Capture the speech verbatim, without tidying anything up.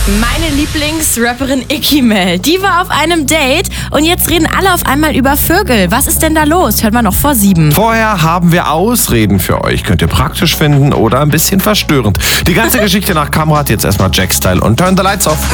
Meine Lieblingsrapperin Icky Mel, die war auf einem Date und jetzt reden alle auf einmal über Vögel. Was ist denn da los? Hört man noch vor sieben. Vorher haben wir Ausreden für euch. Könnt ihr praktisch finden oder ein bisschen verstörend. Die ganze Geschichte nach Kamera hat jetzt erstmal Jack Style und Turn the Lights Off.